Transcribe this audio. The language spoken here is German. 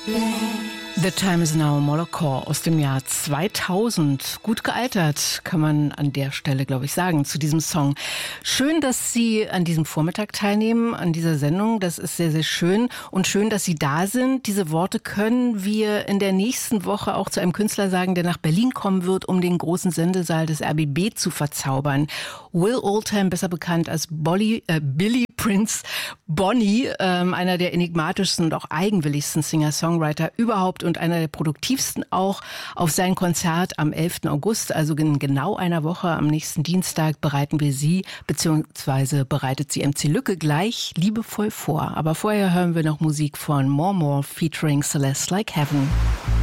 The Time Is Now, Molokor aus dem Jahr 2000. Gut gealtert, kann man an der Stelle, glaube ich, sagen, zu diesem Song. Schön, dass Sie an diesem Vormittag teilnehmen, an dieser Sendung. Das ist sehr, sehr schön. Und schön, dass Sie da sind. Diese Worte können wir in der nächsten Woche auch zu einem Künstler sagen, der nach Berlin kommen wird, um den großen Sendesaal des RBB zu verzaubern. Will Oldham, besser bekannt als Billy Prince Bonnie, einer der enigmatischsten und auch eigenwilligsten Singer-Songwriter überhaupt und einer der produktivsten auch. Auf sein Konzert am 11. August, also in genau einer Woche, am nächsten Dienstag, bereiten wir Sie, beziehungsweise bereitet sie MC Lücke gleich liebevoll vor. Aber vorher hören wir noch Musik von More More featuring Celeste Like Heaven.